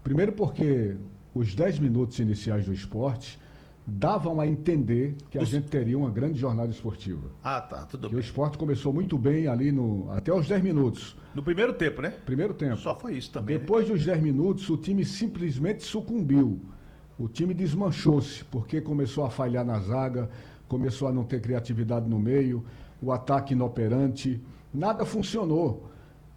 Primeiro porque os 10 minutos iniciais do esporte davam a entender que a gente teria uma grande jornada esportiva. Ah, tá, tudo Que o bem. esporte começou muito bem ali até os 10 minutos. No primeiro tempo, né? Primeiro tempo. Só foi isso também, né? Depois dos 10 minutos, o time simplesmente sucumbiu. O time desmanchou-se, porque começou a falhar na zaga, começou a não ter criatividade no meio, o ataque inoperante, nada funcionou.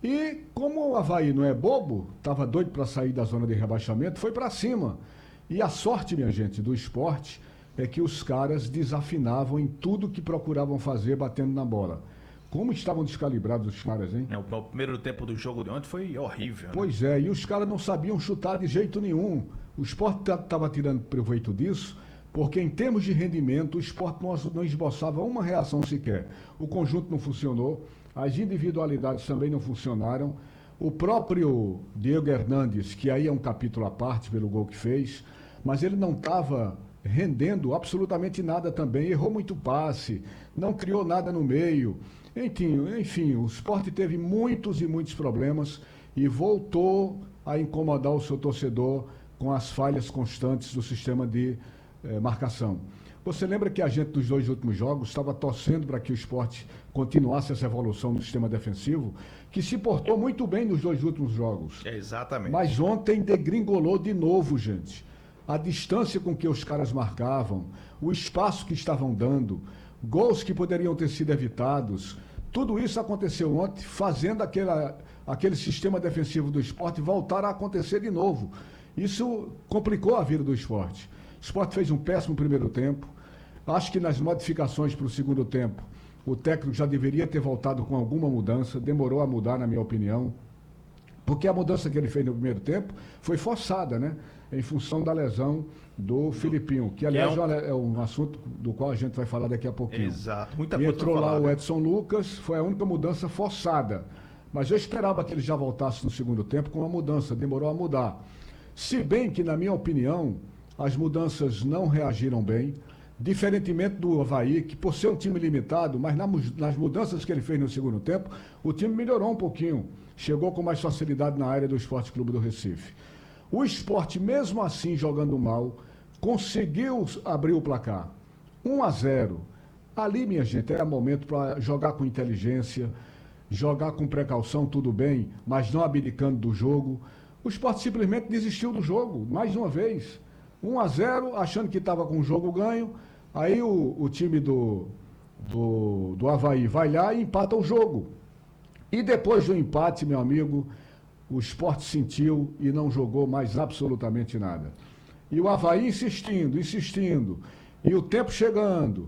E como o Avaí não é bobo, estava doido para sair da zona de rebaixamento, foi para cima. E a sorte, minha gente, do esporte é que os caras desafinavam em tudo que procuravam fazer batendo na bola. Como estavam descalibrados os caras, hein? O primeiro tempo do jogo de ontem foi horrível, né? Pois é, e os caras não sabiam chutar de jeito nenhum. O esporte estava tirando proveito disso, porque em termos de rendimento, o esporte não esboçava uma reação sequer. O conjunto não funcionou, as individualidades também não funcionaram. O próprio Diego Hernandes, que aí é um capítulo à parte pelo gol que fez, mas ele não estava rendendo absolutamente nada também, errou muito passe, não criou nada no meio. Enfim, o Sport teve muitos e muitos problemas e voltou a incomodar o seu torcedor com as falhas constantes do sistema de marcação. Você lembra que a gente, dos 2 últimos jogos, estava torcendo para que o Sport continuasse essa evolução do sistema defensivo, que se portou muito bem nos 2 últimos jogos. Exatamente. Mas ontem degringolou de novo, gente. A distância com que os caras marcavam, o espaço que estavam dando, gols que poderiam ter sido evitados, tudo isso aconteceu ontem, fazendo aquele sistema defensivo do esporte voltar a acontecer de novo. Isso complicou a vida do esporte. O esporte fez um péssimo primeiro tempo. Acho que nas modificações para o segundo tempo, o técnico já deveria ter voltado com alguma mudança, demorou a mudar, na minha opinião, porque a mudança que ele fez no primeiro tempo foi forçada, né? Em função da lesão do Filipinho, que aliás é um assunto do qual a gente vai falar daqui a pouquinho. Exato. Muita E coisa entrou pra lá falar, o né? Edson Lucas, foi a única mudança forçada. Mas eu esperava que ele já voltasse no segundo tempo com uma mudança, demorou a mudar. Se bem que, na minha opinião, as mudanças não reagiram bem, diferentemente do Avaí, que por ser um time limitado, mas nas mudanças que ele fez no segundo tempo, o time melhorou um pouquinho, chegou com mais facilidade na área do Esporte Clube do Recife. O Sport, mesmo assim jogando mal, conseguiu abrir o placar. 1-0. Ali, minha gente, era momento para jogar com inteligência, jogar com precaução, tudo bem, mas não abdicando do jogo. O Sport simplesmente desistiu do jogo, mais uma vez. 1-0, achando que estava com o jogo ganho. Aí o time do Avaí vai lá e empata o jogo. E depois do empate, meu amigo, o Sport sentiu e não jogou mais absolutamente nada. E o Avaí insistindo. E o tempo chegando,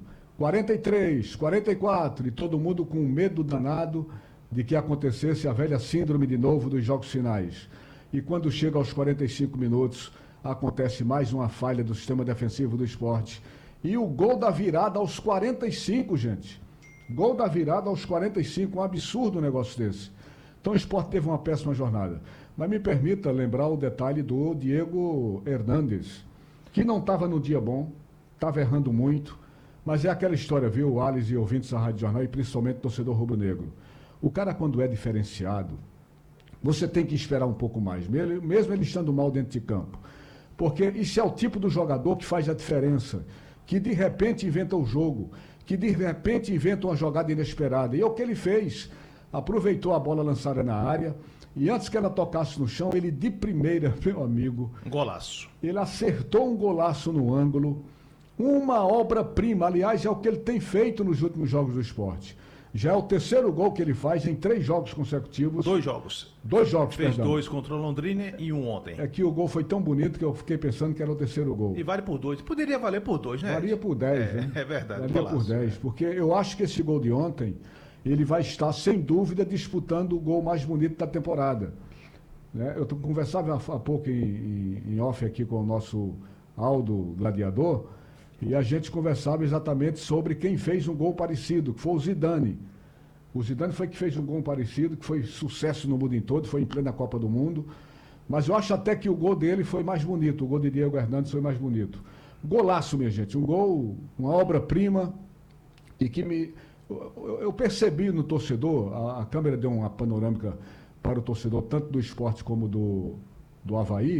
43, 44, e todo mundo com medo danado de que acontecesse a velha síndrome de novo dos jogos finais. E quando chega aos 45 minutos, acontece mais uma falha do sistema defensivo do Sport. E o gol da virada aos 45, gente. Gol da virada aos 45, um absurdo um negócio desse. Então o Sport teve uma péssima jornada. Mas me permita lembrar o detalhe do Diego Hernandes, que não estava no dia bom, estava errando muito, mas é aquela história, viu, Alice e ouvintes da Rádio Jornal, e principalmente torcedor rubro-negro. O cara, quando é diferenciado, você tem que esperar um pouco mais, mesmo ele estando mal dentro de campo. Porque isso é o tipo do jogador que faz a diferença, que de repente inventa o jogo, que de repente inventa uma jogada inesperada. E é o que ele fez. Aproveitou a bola lançada na área e antes que ela tocasse no chão, ele de primeira, meu amigo... Um golaço. Ele acertou um golaço no ângulo, uma obra-prima, aliás, é o que ele tem feito nos últimos jogos do esporte. Já é o terceiro gol que ele faz em 3 jogos consecutivos. 2 jogos. 2 jogos, Fez perdão. 2 contra o Londrina e 1 ontem. É que o gol foi tão bonito que eu fiquei pensando que era o terceiro gol. E vale por 2. Poderia valer por 2, né? Valia por 10, né? É verdade. Valia por 10, porque eu acho que esse gol de ontem, ele vai estar, sem dúvida, disputando o gol mais bonito da temporada. Né? Eu conversava há pouco em off aqui com o nosso Aldo Gladiador, e a gente conversava exatamente sobre quem fez um gol parecido, que foi o Zidane. O Zidane foi que fez um gol parecido, que foi sucesso no mundo em todo, foi em plena Copa do Mundo. Mas eu acho até que o gol dele foi mais bonito, o gol de Diego Hernandes foi mais bonito. Golaço, minha gente, um gol, uma obra-prima, e que eu percebi no torcedor, a câmera deu uma panorâmica para o torcedor, tanto do esporte como do Avaí,